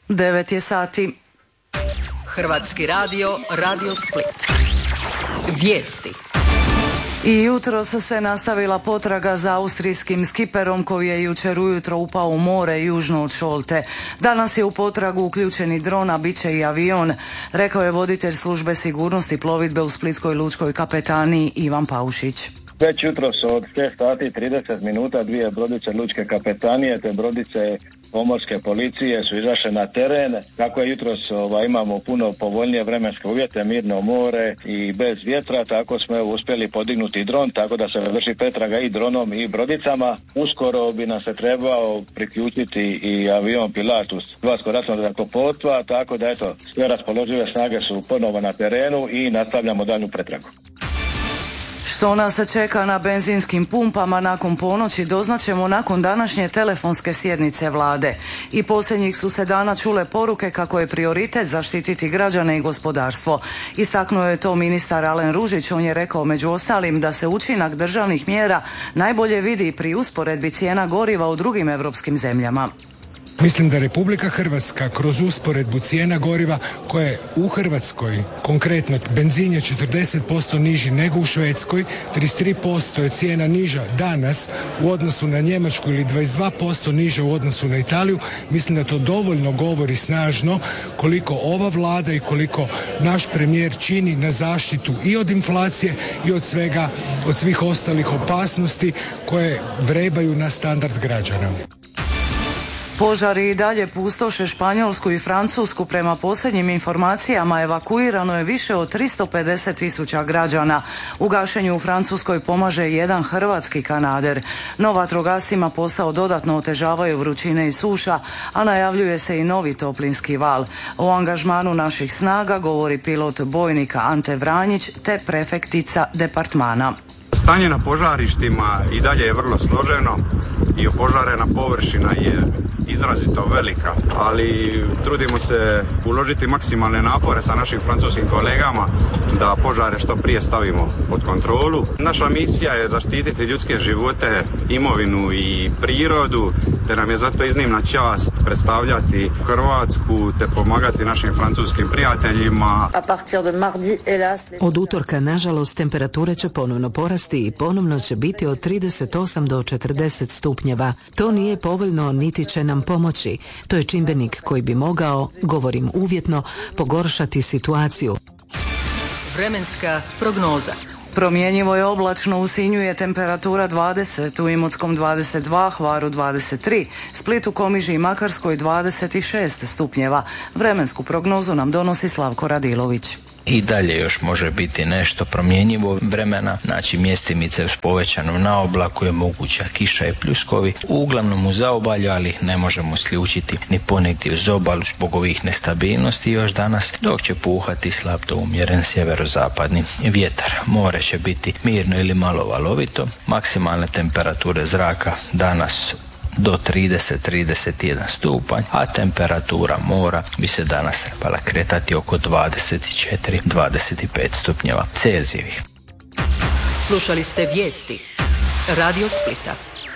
9 je sati. Hrvatski radio, Radio Split. Vijesti. I jutros se nastavila potraga za austrijskim skiperom koji je jučer ujutro upao u more južno od Šolte. Danas je u potragu uključen i dron, a bit će i avion, rekao je voditelj službe sigurnosti plovidbe u Splitskoj lučkoj kapetaniji Ivan Paušić. Već jutros od 6 sati i 30 minuta 2 brodice lučke kapetanije te brodice pomorske policije su izašle na teren. Kako je jutros imamo puno povoljnije vremenske uvjete, mirno more i bez vjetra, tako smo uspjeli podignuti dron, tako da se vrši pretraga i dronom i brodicama. Uskoro bi nam se trebao priključiti i avion Pilatus Hrvatskog ratnog zrakoplovstva, tako da sve raspoložive snage su ponovo na terenu i nastavljamo daljnju pretragu. Što nas se čeka na benzinskim pumpama nakon ponoći doznaćemo nakon današnje telefonske sjednice vlade. I posljednjih su se dana čule poruke kako je prioritet zaštititi građane i gospodarstvo. Istaknuo je to ministar Alen Ružić. On je rekao među ostalim da se učinak državnih mjera najbolje vidi pri usporedbi cijena goriva u drugim europskim zemljama. Mislim da Republika Hrvatska kroz usporedbu cijena goriva koje u Hrvatskoj, konkretno benzin je 40% niži nego u Švedskoj, 33% je cijena niža danas u odnosu na Njemačku ili 22% niža u odnosu na Italiju, mislim da to dovoljno govori snažno koliko ova vlada i koliko naš premijer čini na zaštitu i od inflacije i od svih ostalih opasnosti koje vrebaju na standard građana. Požari i dalje pustoše Španjolsku i Francusku. Prema posljednjim informacijama evakuirano je više od 350.000 građana. U gašenju u Francuskoj pomaže jedan hrvatski kanader. No vatrogascima posao dodatno otežavaju vrućine i suša, a najavljuje se i novi toplinski val. O angažmanu naših snaga govori pilot bojnika Ante Vranjić te prefektica departmana. Stanje na požarištima i dalje je vrlo složeno i opožarena površina je izrazito velika, ali trudimo se uložiti maksimalne napore sa našim francuskim kolegama da požare što prije stavimo pod kontrolu. Naša misija je zaštititi ljudske živote, imovinu i prirodu, te nam je zato iznimna čast predstavljati Hrvatsku te pomagati našim francuskim prijateljima. Od utorka, nažalost, temperature će ponovno porasti i ponovno će biti od 38 do 40 stupnjeva. To nije povoljno niti će nam pomoći. To je čimbenik koji bi mogao, govorim uvjetno, pogoršati situaciju. Vremenska prognoza. Promjenjivo je oblačno, u Sinju je temperatura 20, u Imotskom 22, Hvaru 23, Splitu, Komiži i Makarskoj 26 stupnjeva. Vremensku prognozu nam donosi Slavko Radilović. I dalje još može biti nešto promjenjivo vremena, znači mjestimice s povećanom naoblaku je moguća kiša i pljuskovi, uglavnom u zaobalju, ali ih ne možemo isključiti ni ponegdje uz obalu zbog ovih nestabilnosti još danas, dok će puhati slab do umjeren sjeverozapadni vjetar. More će biti mirno ili malo valovito, maksimalne temperature zraka danas do 30-31 stupanj, a temperatura mora bi se danas trebala kretati oko 24-25 stupnjeva Celzijevih. Slušali ste vijesti Radio Splita.